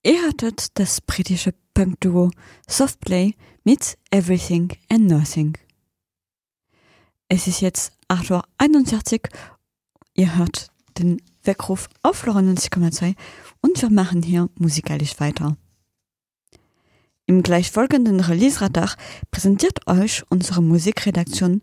Ihr hörtet das britische Punk-Duo Softplay mit Everything and Nothing. Es ist jetzt 8:41 Uhr. Ihr hört den Weckruf auf 90,2 und wir machen hier musikalisch weiter. Im gleich folgenden Release-Radar präsentiert euch unsere Musikredaktion